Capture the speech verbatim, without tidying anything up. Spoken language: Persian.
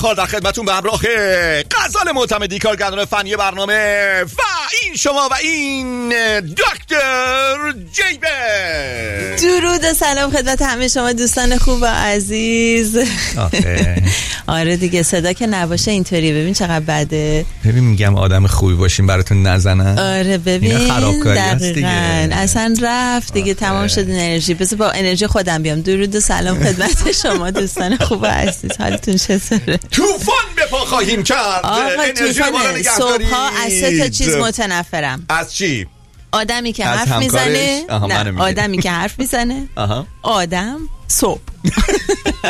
خال در خدمتون به همراه غزال معتمدی، کارگردان فنی برنامه، و این شما و این دکتر جیبه. درود و سلام خدمت همه شما دوستان خوب و عزیز. آره دیگه، صدا که نباشه اینطوری. ببین چقدر بده. ببین میگم آدم خوبی باشین براتون نزنن. آره ببین دقیقاً اصلا رفت دیگه. تمام شد انرژی. بذار با انرژی خودم بیام. درود و سلام خدمت شما دوستان خوب و عزیز. حالتون چطوره؟ طوفان به پا خواهیم کرد. انرژی رو صبح‌ها از سه تا چیز متنفرم. از چی؟ آدمی که حرف میزنه. نه، آدمی که حرف میزنه. آدم صبح